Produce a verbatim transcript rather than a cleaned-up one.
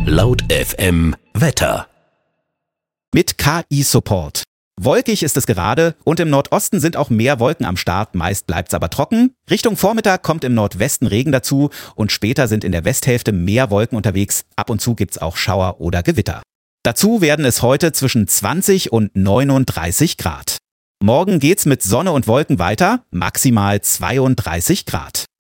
Laut F M Wetter. Mit K I-Support. Wolkig ist es gerade und im Nordosten sind auch mehr Wolken am Start, meist bleibt's aber trocken. Richtung Vormittag kommt im Nordwesten Regen dazu und später sind in der Westhälfte mehr Wolken unterwegs. Ab und zu gibt's auch Schauer oder Gewitter. Dazu werden es heute zwischen zwanzig und neununddreißig Grad. Morgen geht's mit Sonne und Wolken weiter, maximal zweiunddreißig Grad.